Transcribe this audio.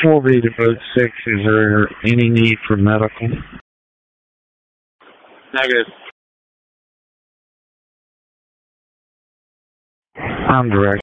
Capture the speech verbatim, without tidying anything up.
four B to boat six, is there any need for medical? Negative. I'm direct.